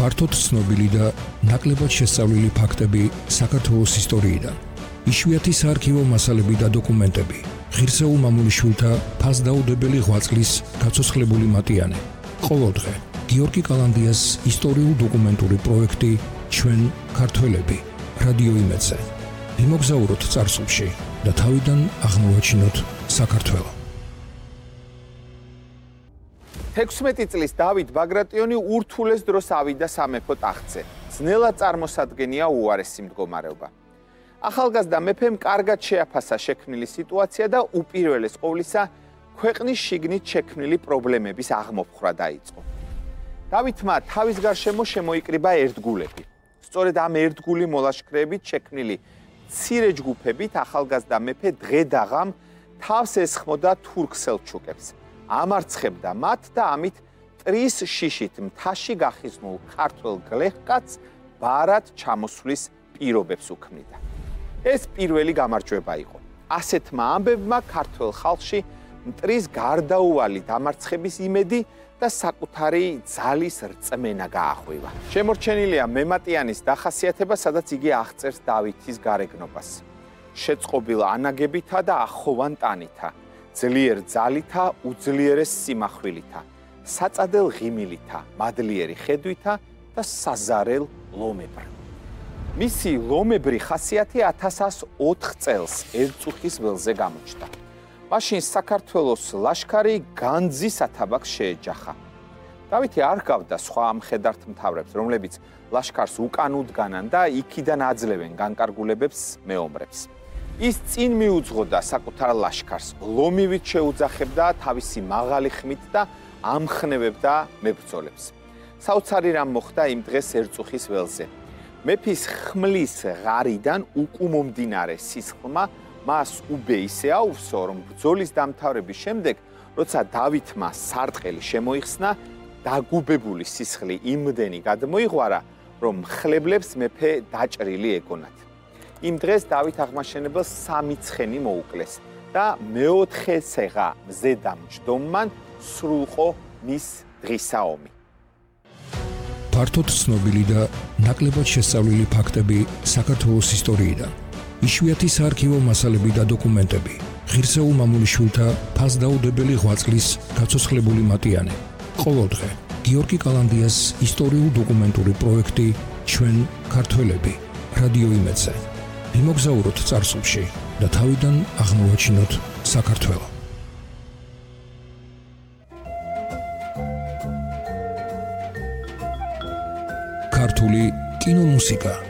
ფართოდ ცნობილი და ნაკლებად შესწავლილი ფაქტები საქართველოს ისტორიიდან. იშვიათი საარქივო მასალები და დოკუმენტები. ღირსეულ მამულიშვილთა ფასდაუდებელი ღვაწლის გაცოცხლებული მატიანე. ყოველდღე გიორგი კალანდიას ისტორიულ-დოკუმენტური პროექტი ჩვენ ქართველები რადიო იმედზე. ვიმოგზაუროთ წარსულში და თავიდან აღმოვაჩინოთ საქართველო. 16 წლის დავით ბაგრატიონი ურთულეს დროს ავიდა სამეფო ტახტზე. ძნელად წარმოსადგენია უარესი მდგომარეობა. ახალგაზრდა მეფემ კარგად შეაფასა შექმნილი სიტუაცია და უპირველეს ყოვლისა ქვეყნის შიგნით შექმნილი პრობლემების აღმოფხვრა დაიწყო. დავითმა თავის გარშემო შემოიკრიბა ერთგულები. სწორედ ამ ერთგული მოლაშქრეებით შექმნილი მცირე ჯგუფებით ახალგაზრდა მეფე დღე-დაღამ თავს ესხმოდა თურქ-სელჩუკებს. ამარცხებდა მათ და ამით ტრის შიშით მთაში გახიზნულ ქართველ გლეხკაცს ბარად ჩამოსვლის პირობებს უქმნიდა. ეს პირველი გამარჯვება იყო. ასეთმა ამბებმა ქართველ ხალხში მტრის გარდაუვალი დამარცხების იმედი და საკუთარი ძალის რწმენა გაახვივა. შემორჩენილია მემატიანის დახასიათება, სადაც იგი აღწერს დავითის გარეგნობას. შეწყობილ ანაგებითა და ახოვან ტანითა, ძლიერ ძალითა, უძლიერეს სიმახვილითა, საწადელ ღიმილითა, მადლიერი ხედვითა და საზარელ ლომებრ. მისი ლომებრი ხასიათი 1104 წელს ერწუხის ველზე გამოჩნდა. მაშინ საქართველოს ლაშქარი განძის ათაბაგს შეეჯახა. დავითი არ ჰგავდა სხვა მხედართ მთავრებს, რომლებიც ლაშქარს უკან უდგანან და იქიდან აძლევენ განკარგულებებს მეომრებს. ის წინ მიუძღოდა საკუთარ ლაშქარს, ლომივით შეუძახებდა თავისი მაღალი ხმით და ამხნევებდა მებრძოლებს. საოცარი რამ მოხდა იმ დღეს ერწუხის ველზე. მეფის ხმლის ღარიდან უკუმომდინარე სისხლმა მას უბე ისე აუვსო, რომ ბრძოლის დამთავრების შემდეგ, როცა დავითმა სარტყელი შემოიხსნა, დაგუბებული სისხლი იმდენი გადმოიღვარა, რომ მხლებლებს მეფე დაჭრილი ეგონათ. იმ დღეს დავით აღმაშენებელს 3 ცხენი მოუკლეს და მეოთხე ცეღა მზედამჯდომმან სრულყო მის დღისა ომი. ფართოდ ცნობილი და ნაკლებად შესწავლილი ფაქტები საქართველოს ისტორიიდან. იშვიათი საარქივო მასალები და დოკუმენტები. ღირსეულ მამულიშვილთა ფასდაუდებელი ღვაწლის გაცოცხლებული მატიანე. ყოველდღე გიორგი კალანდიას ისტორიულ-დოკუმენტური პროექტი ჩვენ ქართველები რადიო იმედზე. ვიმოგზაუროთ წარსულში და თავიდან აღმოვაჩინოთ საქართველო. ქართული კინომუსიკა